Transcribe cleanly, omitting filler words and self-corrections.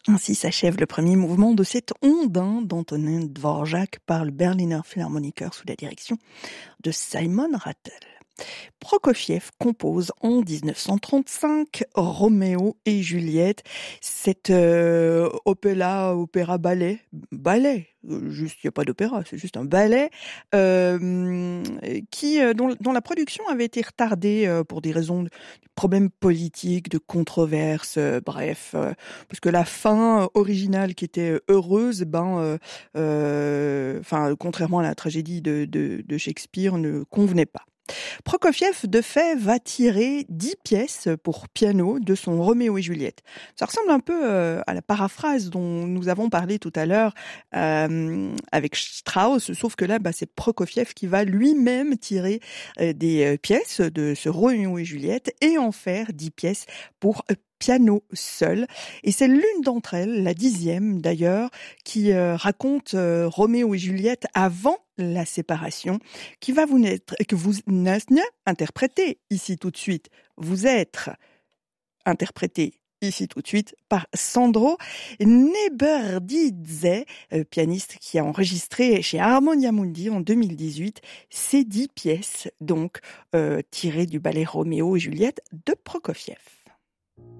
Ainsi s'achève le premier mouvement de cette Ondin d'Antonin Dvorak par le Berliner Philharmoniker sous la direction de Simon Rattle. Prokofiev compose en 1935 Roméo et Juliette, cet opéra-ballet, juste, il n'y a pas d'opéra, c'est juste un ballet, dont la production avait été retardée pour des raisons de problèmes politiques, de controverses, parce que la fin originale qui était heureuse, contrairement à la tragédie de Shakespeare, ne convenait pas. Prokofiev, de fait, va tirer 10 pièces pour piano de son Roméo et Juliette. Ça ressemble un peu à la paraphrase dont nous avons parlé tout à l'heure avec Strauss, sauf que là, c'est Prokofiev qui va lui-même tirer des pièces de ce Roméo et Juliette et en faire 10 pièces pour piano seul. Et c'est l'une d'entre elles, la 10e d'ailleurs, qui raconte Roméo et Juliette avant la séparation, que vous interprétez ici tout de suite. Vous êtes interprété ici tout de suite par Sandro Neberdidze, pianiste qui a enregistré chez Harmonia Mundi en 2018 ces 10 pièces, donc tirées du ballet Roméo et Juliette de Prokofiev.